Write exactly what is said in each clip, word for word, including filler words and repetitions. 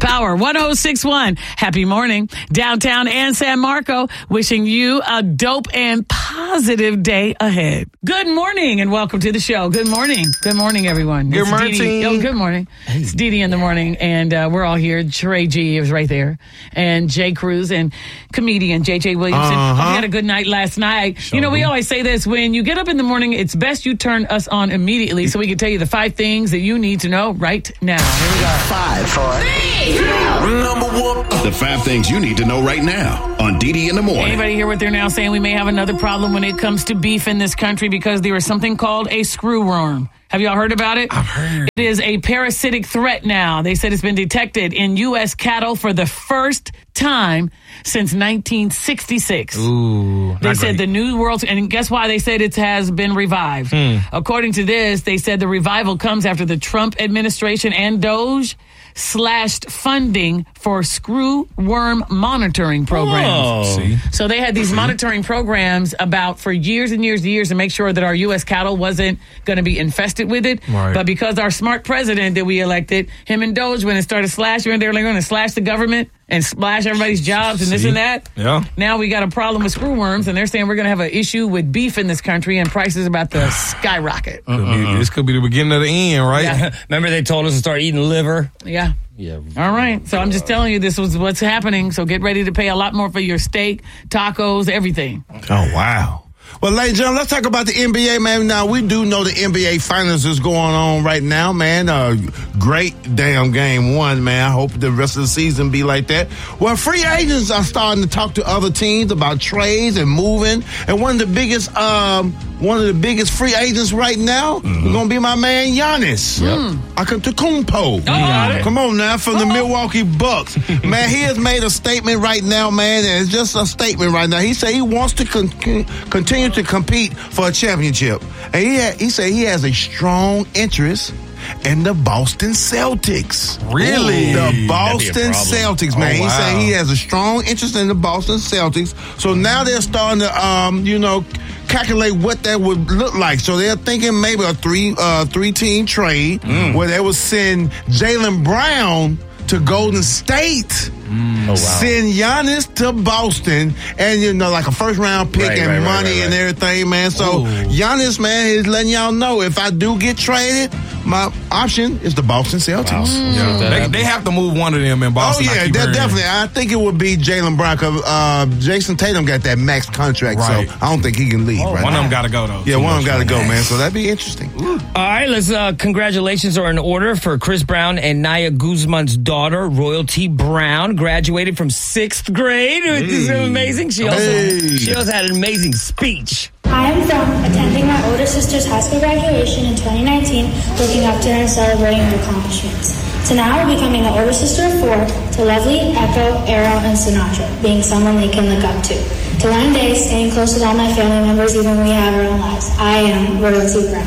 Power one oh six point one. Happy morning. Downtown and San Marco, wishing you a dope and positive day ahead. Good morning and welcome to the show. Good morning. Good morning, everyone. Good It's morning. Dee Dee. Oh, good morning. It's Dee Dee in the morning, and uh, we're all here. Trey G is right there, and Jay Cruz, and comedian J J Williamson. Uh-huh. Hope you had a good night last night. Sure. You know, we always say this, when you get up in the morning, it's best you turn us on immediately so we can tell you the five things that you need to know right now. Here we go. Five, four, three, two, number one. The five things you need to know right now on Dee Dee in the morning. Anybody hear what they're now saying? We may have another problem when it comes to beef in this country because there is something called a screwworm. Have y'all heard about it? I've heard. It is a parasitic threat now. They said it's been detected in U S cattle for the first time since nineteen sixty-six. Ooh, They said the New World, and guess why they said it has been revived? Hmm. According to this, they said the revival comes after the Trump administration and Doge slashed funding for screw worm monitoring programs. Oh. See? So they had these monitoring programs about for years and years and years to make sure that our U S cattle wasn't going to be infested with it. Right. But because our smart president that we elected, him and Doge, when it started slashing, they were going to slash the government and splash everybody's jobs and this See? and that. Yeah. Now we got a problem with screwworms, and they're saying we're going to have an issue with beef in this country, and prices about to skyrocket. Could be- this could be the beginning of the end, right? Yeah. Remember they told us to start eating liver? Yeah. Yeah. All right. So I'm just telling you, this was what's happening. So get ready to pay a lot more for your steak, tacos, everything. Oh, wow. Well, ladies and gentlemen, let's talk about the N B A, man. Now, we do know the N B A Finals is going on right now, man. Uh, great damn game one, man. I hope the rest of the season be like that. Well, free agents are starting to talk to other teams about trades and moving. And one of the biggest, um, one of the biggest free agents right now mm-hmm. is going to be my man Giannis. Yep. Antetokounmpo. Oh. Come on now, from the Milwaukee Bucks. Man, he has made a statement right now, man, and it's just a statement right now. He said he wants to con- continue to compete for a championship. And he ha- he said he has a strong interest in the Boston Celtics. Really? The Boston problem. Celtics, man. Oh, He wow. said he has a strong interest in the Boston Celtics. So now they're starting to, um, you know, calculate what that would look like. So they're thinking maybe a three uh, three team trade Mm. where they would send Jaylen Brown to Golden State. Oh, wow. Send Giannis to Boston, and you know, like a first round pick Right, and right, right, money right, and right. everything, man. So Ooh. Giannis, man, is letting y'all know if I do get traded, my option is the Boston Celtics. Yeah. They, they have to move one of them in Oh Boston. I yeah, keep de- hearing. definitely. I think it would be Jaylen Brown because uh, Jason Tatum got that max contract, Right. so I don't think he can leave. right One now. of them got to go, though. Yeah, one of them got to go, man. So that'd be interesting. All right, let's, uh, congratulations are in order for Chris Brown and Nia Guzman's daughter, Royalty Brown, graduated from sixth grade. This is amazing. She also, Hey. she also had an amazing speech. I am from attending my older sister's high school graduation in twenty nineteen, looking up to her and celebrating her accomplishments. To now becoming the older sister of four, to Lovely, Echo, Arrow, and Sinatra, being someone they can look up to. To one day, staying close with all my family members even when we have our own lives. I am Royalty Brown.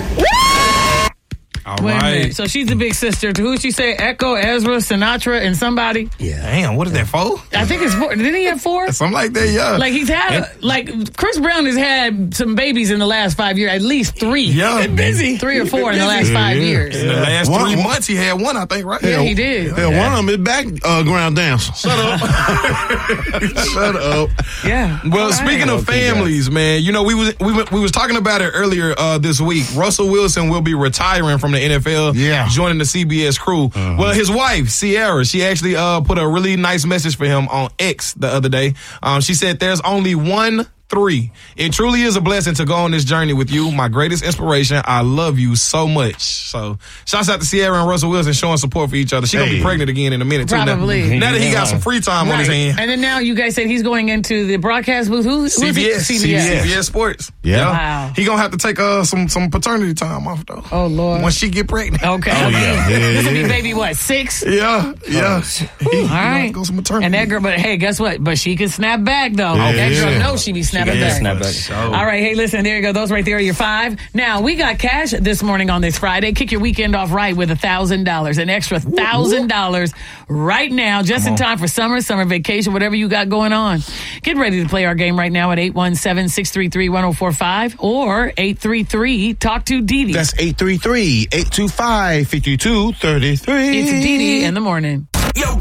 All Wait a right. minute. So she's the big sister. To who she say? Echo, Ezra, Sinatra, and somebody? Damn, what is that for? I think it's four. Didn't he have four? Something like that, yeah. Like he's had, a, like Chris Brown has had some babies in the last five years, at least three. Yeah. He's been busy, three or four in the last five years. In the last One- three one- months, he had one, I think, right? Yeah, he did. Yeah, one of them is background dancer. Shut up. Shut up. Yeah. Well, All right. speaking of Okay, families, man, you know we was we, wa- we was talking about it earlier uh, this week. Russell Wilson will be retiring from the N F L, Yeah. joining the C B S crew. Well, his wife Sierra, she actually uh, put a really nice message for him on X the other day. Um, she said, "There's only one." Three. It truly is a blessing to go on this journey with you. My greatest inspiration. I love you so much. So, shouts out to Sierra and Russell Wilson showing support for each other. She's going to be Hey. pregnant again in a minute, too. Now- Probably. Now, that he got some free time on his Right. hand. And then now you guys said he's going into the broadcast booth. Who, who is he? C B S. C B S. C B S Sports. Yeah. Wow. He going to have to take uh, some, some paternity time off, though. Oh, Lord. When she get pregnant. Okay. Oh, yeah. Yeah, This will be yeah. baby, what, six? Yeah, yeah. He, All right. Go some maternity. And that girl, but hey, guess what? But she can snap back, though. Yeah, that girl yeah. knows she be snapping Yeah, back. snap back. All right, hey, listen, there you go. Those right there are your five. Now, we got cash this morning on this Friday. Kick your weekend off right with one thousand dollars. An extra one thousand dollars right now, just in time for summer, summer vacation, whatever you got going on. Get ready to play our game right now at eight one seven, six three three, one oh four five or eight three three, talk to Dee Dee. That's eight three three, eight two five, five two three three. It's Dee Dee in the morning. Yo,